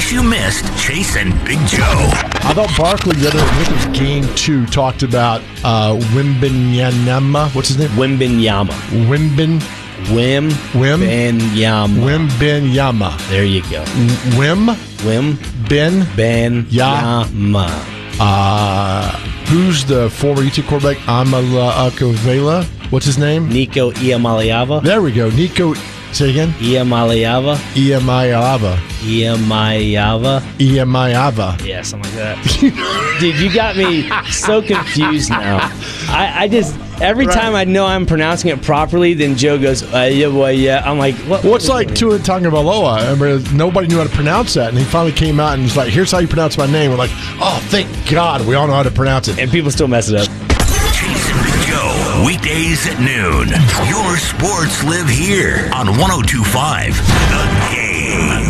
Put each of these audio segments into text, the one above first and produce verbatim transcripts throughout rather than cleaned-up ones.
case you missed Chase and Big Joe. I thought Barkley, the other, I think it was game two, talked about uh, Wimbenyama. What's his name? Wimbenyama. Wimben. Wim. Wim. Benyama. Wimbenyama. There you go. Wim. Wim. Ben. Ben. Ya. Yama. Uh, who's the former U T quarterback? Amala Akavela. What's his name? Nico Iamaleava. There we go. Nico. Say again. Iamaleava. Iamaleava. Iamaleava. Iamaleava. Yeah, something like that. Dude, you got me so confused now. I, I just every right. time I know I'm pronouncing it properly, then Joe goes, uh, yeah, well, yeah. I'm like, what? Well, it's like Tua Tagovailoa. I mean, nobody knew how to pronounce that, and he finally came out and was like, "Here's how you pronounce my name." We're like, "Oh, thank God, we all know how to pronounce it." And people still mess it up. Chase and Big Joe, weekdays at noon. Your sports live here on one oh two point five The Game.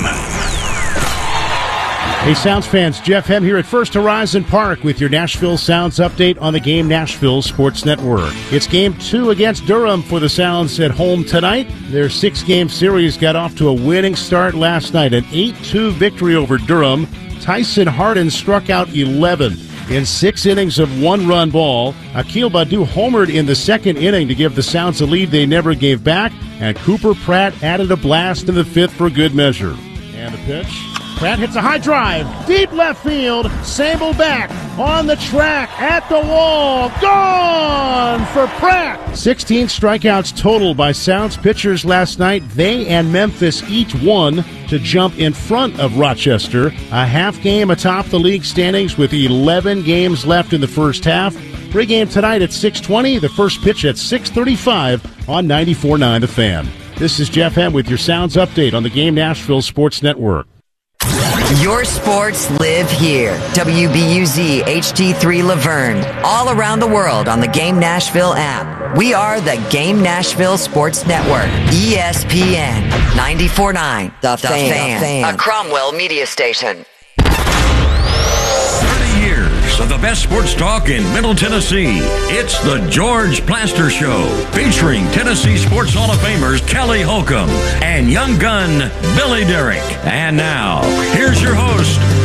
Hey, Sounds fans, Jeff Hem here at First Horizon Park with your Nashville Sounds update on the Game Nashville Sports Network. It's game two against Durham for the Sounds at home tonight. Their six-game series got off to a winning start last night, an eight two victory over Durham. Tyson Harden struck out eleven in six innings of one-run ball. Akil Baddoo homered in the second inning to give the Sounds a lead they never gave back, and Cooper Pratt added a blast in the fifth for good measure. And the pitch. Pratt hits a high drive, deep left field, Sable back, on the track, at the wall, gone for Pratt! sixteen strikeouts total by Sounds pitchers last night. They and Memphis each won to jump in front of Rochester. A half game atop the league standings with eleven games left in the first half. Pre-game tonight at six twenty, the first pitch at six thirty-five on ninety-four point nine The Fan. This is Jeff Hem with your Sounds update on the Game Nashville Sports Network. Your sports live here. W B U Z H D three Laverne. All around the world on the Game Nashville app. We are the Game Nashville Sports Network. E S P N ninety-four point nine The, the Fan. Fan. A Cromwell media station. thirty years of the best sports talk in Middle Tennessee. It's the George Plaster Show, featuring Tennessee Sports Hall of Famers Kelly Holcomb and young gun Billy Derrick. And now, here's your host,